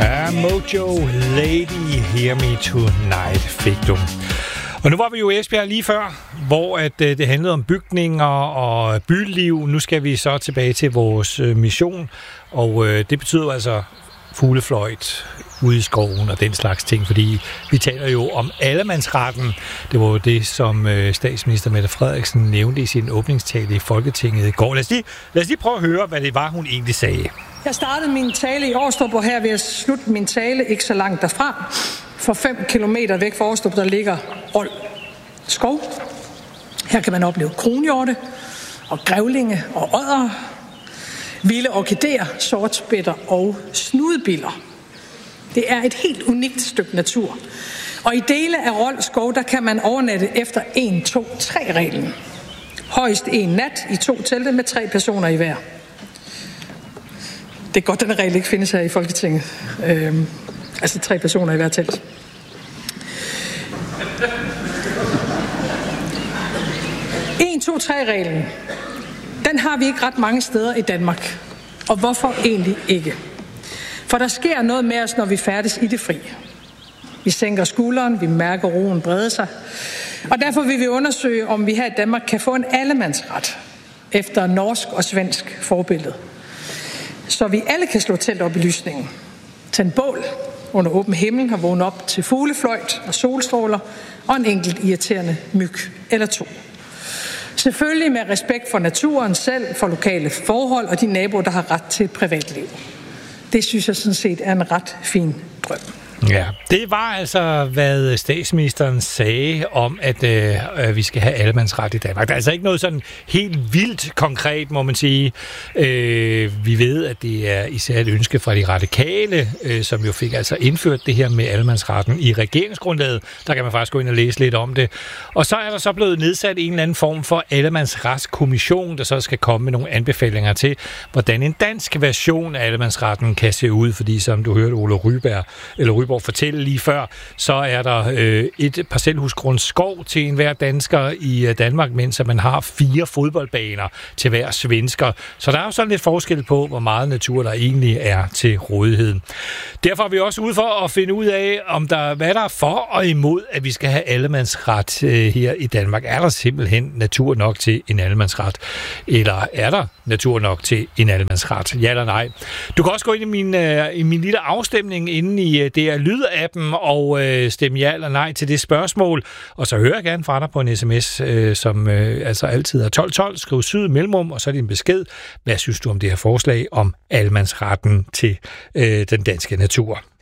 Ja, Mojo Lady, Hear Me Tonight fik du. Og nu var vi jo i Esbjerg lige før, hvor det handlede om bygninger og byliv. Nu skal vi så tilbage til vores mission, og det betyder altså fuglefløjt ude i skoven og den slags ting, fordi vi taler jo om allemandsretten. Det var jo det, som statsminister Mette Frederiksen nævnte i sin åbningstale i Folketinget i går. Lad os lige prøve at høre, hvad det var, hun egentlig sagde. Jeg startede min tale i Årstrup, og her vil jeg slutte min tale ikke så langt derfra. For 5 kilometer væk fra Årstrup, der ligger Rold skov. Her kan man opleve kronhjorte og grævlinge og odder, vilde orkideer, sortspætter og snudebiller. Det er et helt unikt stykke natur. Og i dele af Rold skov, der kan man overnatte efter 1-2-3-reglen. Højst en nat i 2 telte med 3 personer i hver. Det er godt, den regel ikke findes her i Folketinget. Altså 3 personer i hver telt. En, 2-3-reglen, den har vi ikke ret mange steder i Danmark. Og hvorfor egentlig ikke? For der sker noget med os, når vi færdes i det fri. Vi sænker skulderen, vi mærker roen brede sig. Og derfor vil vi undersøge, om vi her i Danmark kan få en allemandsret efter norsk og svensk forbillede. Så vi alle kan slå telt op i lysningen. Tænde bål under åben himmel og vågne op til fuglefløjt og solstråler og en enkelt irriterende myg eller 2. Selvfølgelig med respekt for naturen selv, for lokale forhold og de naboer, der har ret til et privatliv. Det synes jeg sådan set er en ret fin drøm. Ja, det var altså, hvad statsministeren sagde om, at vi skal have allemandsret i Danmark. Der er altså ikke noget sådan helt vildt konkret, må man sige. Vi ved, at det er især et ønske fra de radikale, som jo fik altså indført det her med allemandsretten i regeringsgrundlaget. Der kan man faktisk gå ind og læse lidt om det. Og så er der så blevet nedsat en eller anden form for allemandsretskommission, der så skal komme med nogle anbefalinger til, hvordan en dansk version af allemandsretten kan se ud. Fordi som du hørte Ole Ryborg fortælle lige før, så er der et parcelhusgrund skov til enhver dansker i Danmark, mens man har 4 fodboldbaner til hver svensker. Så der er jo sådan lidt forskel på, hvor meget natur der egentlig er til rådighed. Derfor er vi også ude for at finde ud af, hvad der er for og imod, at vi skal have allemandsret her i Danmark. Er der simpelthen natur nok til en allemandsret? Eller er der natur nok til en allemandsret? Ja eller nej? Du kan også gå ind i min lille afstemning inde i DR Lyd-appen og stemme ja eller nej til det spørgsmål. Og så hører jeg gerne fra dig på en sms, som altså altid er 1212. Skriv syd mellemrum, og så er din besked. Hvad synes du om det her forslag om allemandsretten til den danske natur?